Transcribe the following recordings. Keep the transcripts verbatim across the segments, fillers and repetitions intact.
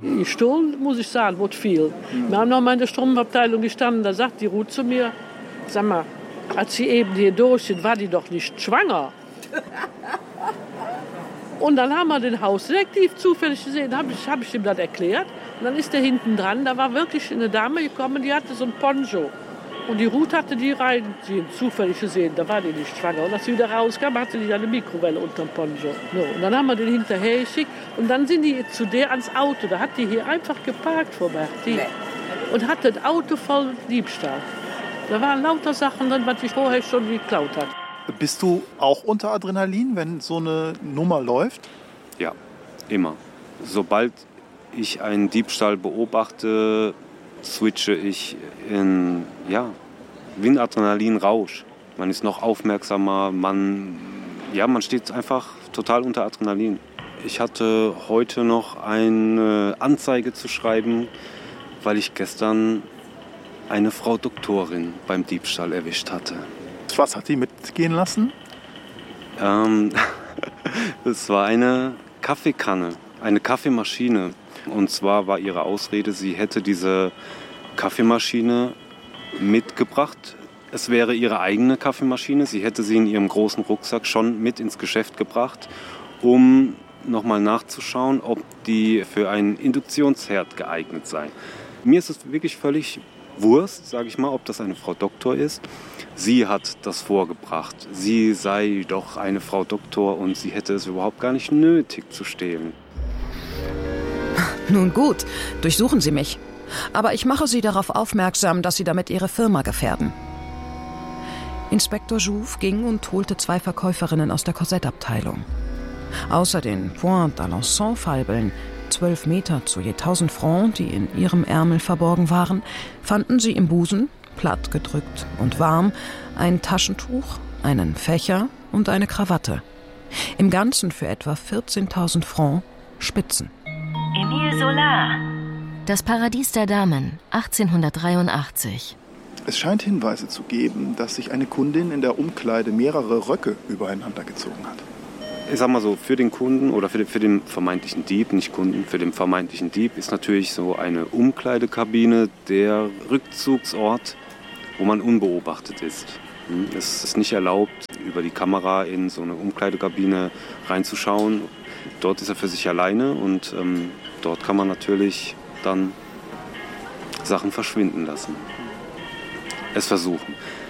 gestohlen, muss ich sagen, wurde viel. Mhm. Wir haben noch mal in der Strumpfabteilung gestanden, da sagt die Ruth zu mir, sag mal, als sie eben hier durch sind, war die doch nicht schwanger. Und dann haben wir den Hausdetektiv zufällig gesehen, habe ich, hab ich ihm das erklärt. Und dann ist er hinten dran, da war wirklich eine Dame gekommen, die hatte so ein Poncho. Und die Ruth hatte die reinziehen, zufällig gesehen, da war die nicht schwanger. Und als sie wieder rauskam, hatte die eine Mikrowelle unterm Poncho. So, und dann haben wir den hinterher geschickt und dann sind die zu der ans Auto. Da hat die hier einfach geparkt vor Berti und hatte das Auto voll Diebstahl. Da waren lauter Sachen drin, was ich vorher schon geklaut hat. Bist du auch unter Adrenalin, wenn so eine Nummer läuft? Ja, immer. Sobald ich einen Diebstahl beobachte, switche ich in, ja, wie ein Adrenalinrausch. Man ist noch aufmerksamer, man, ja, man steht einfach total unter Adrenalin. Ich hatte heute noch eine Anzeige zu schreiben, weil ich gestern eine Frau Doktorin beim Diebstahl erwischt hatte. Was hat die mitgehen lassen? Ähm, es war eine Kaffeekanne, eine Kaffeemaschine. Und zwar war ihre Ausrede, sie hätte diese Kaffeemaschine mitgebracht. Es wäre ihre eigene Kaffeemaschine. Sie hätte sie in ihrem großen Rucksack schon mit ins Geschäft gebracht, um nochmal nachzuschauen, ob die für einen Induktionsherd geeignet sei. Mir ist es wirklich völlig Wurst, sage ich mal, ob das eine Frau Doktor ist. Sie hat das vorgebracht. Sie sei doch eine Frau Doktor und sie hätte es überhaupt gar nicht nötig zu stehlen. Nun gut, durchsuchen Sie mich. Aber ich mache Sie darauf aufmerksam, dass Sie damit Ihre Firma gefährden. Inspektor Jouve ging und holte zwei Verkäuferinnen aus der Korsettabteilung. Außer den Point d'Alençon-Falbeln, zwölf Meter zu je tausend Francs, die in ihrem Ärmel verborgen waren, fanden sie im Busen, platt gedrückt und warm, ein Taschentuch, einen Fächer und eine Krawatte. Im Ganzen für etwa vierzehntausend Francs Spitzen. Emile Solar. Das Paradies der Damen, achtzehnhundertdreiundachtzig. Es scheint Hinweise zu geben, dass sich eine Kundin in der Umkleide mehrere Röcke übereinander gezogen hat. Ich sag mal so, für den Kunden oder für den, für den vermeintlichen Dieb, nicht Kunden, für den vermeintlichen Dieb ist natürlich so eine Umkleidekabine der Rückzugsort, wo man unbeobachtet ist. Es ist nicht erlaubt, über die Kamera in so eine Umkleidekabine reinzuschauen. Dort ist er für sich alleine und ähm, dort kann man natürlich dann Sachen verschwinden lassen. Es versuchen.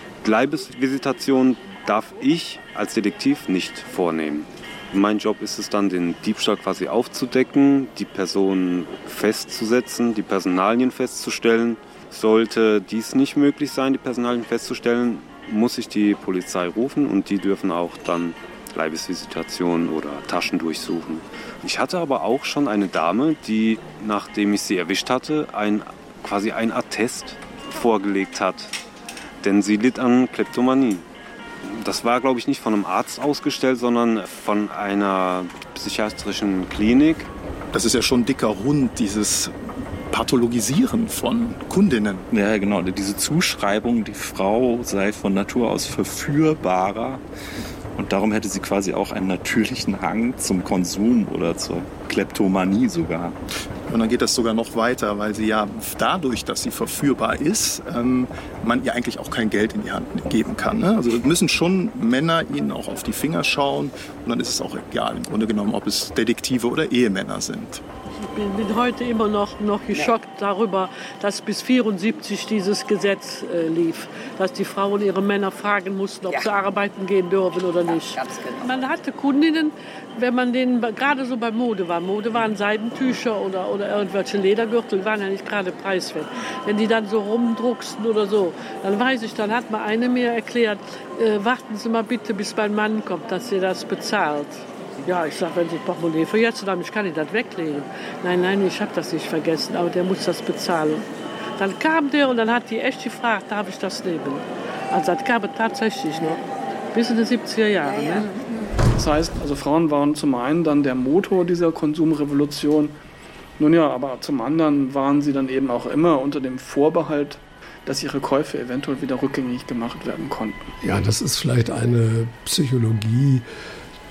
Leibesvisitation darf ich als Detektiv nicht vornehmen. Mein Job ist es dann, den Diebstahl quasi aufzudecken, die Person festzusetzen, die Personalien festzustellen. Sollte dies nicht möglich sein, die Personalien festzustellen, muss ich die Polizei rufen und die dürfen auch dann Leibesvisitation oder Taschen durchsuchen. Ich hatte aber auch schon eine Dame, die, nachdem ich sie erwischt hatte, ein, quasi ein Attest vorgelegt hat, denn sie litt an Kleptomanie. Das war, glaube ich, nicht von einem Arzt ausgestellt, sondern von einer psychiatrischen Klinik. Das ist ja schon ein dicker Hund, dieses Pathologisieren von Kundinnen. Ja, genau. Diese Zuschreibung, die Frau sei von Natur aus verführbarer. Und darum hätte sie quasi auch einen natürlichen Hang zum Konsum oder zur Kleptomanie sogar. Und dann geht das sogar noch weiter, weil sie ja dadurch, dass sie verführbar ist, ähm, man ihr eigentlich auch kein Geld in die Hand geben kann. Ne? Also müssen schon Männer ihnen auch auf die Finger schauen und dann ist es auch egal, im Grunde genommen, ob es Detektive oder Ehemänner sind. Ich bin heute immer noch, noch geschockt darüber, dass bis vierundsiebzig dieses Gesetz äh, lief. Dass die Frauen ihre Männer fragen mussten, ob ja. sie arbeiten gehen dürfen oder nicht. Ja, genau. Man hatte Kundinnen, wenn man denen, gerade so bei Mode war, Mode waren Seidentücher oder, oder irgendwelche Ledergürtel, waren ja nicht gerade preiswert. Wenn die dann so rumdrucksten oder so, dann weiß ich, dann hat mal eine mir erklärt, äh, warten Sie mal bitte, bis mein Mann kommt, dass ihr das bezahlt. Ja, ich sage, wenn Sie ein Portemonnaie vergessen haben, ich kann Ihnen das weglegen. Nein, nein, ich habe das nicht vergessen, aber der muss das bezahlen. Dann kam der und dann hat die echt gefragt, darf ich das nehmen? Also das gab es tatsächlich noch, bis in die siebziger Jahre. Ne? Das heißt, also Frauen waren zum einen dann der Motor dieser Konsumrevolution. Nun ja, aber zum anderen waren sie dann eben auch immer unter dem Vorbehalt, dass ihre Käufe eventuell wieder rückgängig gemacht werden konnten. Ja, das ist vielleicht eine Psychologie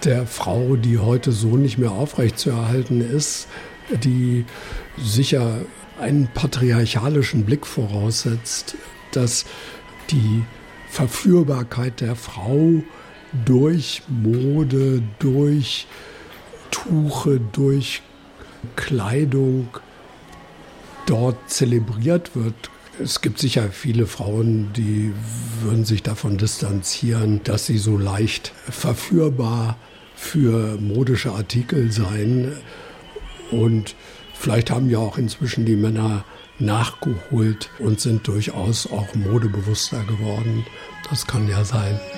der Frau, die heute so nicht mehr aufrechtzuerhalten ist, die sicher einen patriarchalischen Blick voraussetzt, dass die Verführbarkeit der Frau durch Mode, durch Tuche, durch Kleidung dort zelebriert wird. Es gibt sicher viele Frauen, die würden sich davon distanzieren, dass sie so leicht verführbar für modische Artikel seien. Und vielleicht haben ja auch inzwischen die Männer nachgeholt und sind durchaus auch modebewusster geworden. Das kann ja sein.